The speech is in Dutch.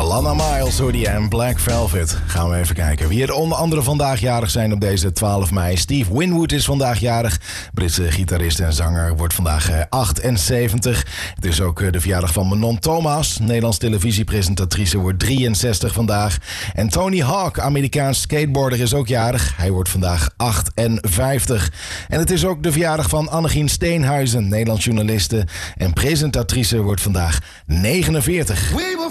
Alana Miles, hoor die en Black Velvet. Gaan we even kijken wie er onder andere vandaag jarig zijn op deze 12 mei. Steve Winwood is vandaag jarig. Britse gitarist en zanger wordt vandaag 78. Het is ook de verjaardag van Manon Thomas. Nederlands televisiepresentatrice wordt 63 vandaag. En Tony Hawk, Amerikaans skateboarder, is ook jarig. Hij wordt vandaag 58. En het is ook de verjaardag van Annegien Steenhuizen. Nederlands journaliste en presentatrice wordt vandaag 49.